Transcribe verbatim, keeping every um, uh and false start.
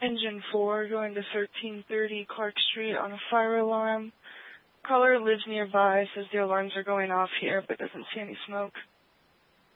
Engine four going to thirteen thirty Clark Street on a fire alarm. Caller lives nearby, says the alarms are going off here but doesn't see any smoke.